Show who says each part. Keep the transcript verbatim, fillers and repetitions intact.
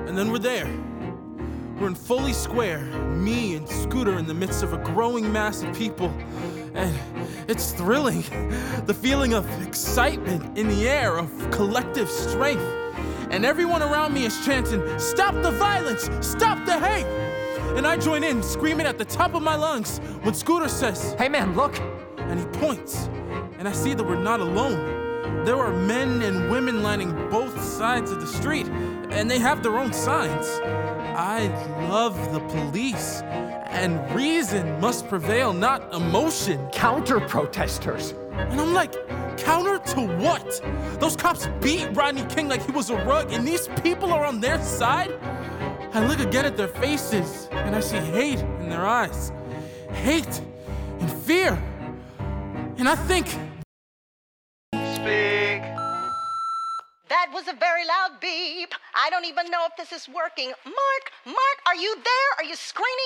Speaker 1: And then we're there. We're in Foley Square, me and Scooter in the midst of a growing mass of people. And it's thrilling. The feeling of excitement in the air, of collective strength. And everyone around me is chanting, "Stop the violence! Stop the hate!" And I join in, screaming at the top of my lungs when Scooter says,
Speaker 2: "Hey man, look!"
Speaker 1: And he points, and I see that we're not alone. There are men and women lining both sides of the street, and they have their own signs. I love the police, and reason must prevail, not emotion.
Speaker 2: Counter-protesters.
Speaker 1: And I'm like, counter to what? Those cops beat Rodney King like he was a rug, and these people are on their side? I look again at their faces, and I see hate in their eyes. Hate and fear. And I think...
Speaker 3: Speak.
Speaker 4: That was a very loud beep. I don't even know if this is working. Mark, Mark, are you there? Are you screening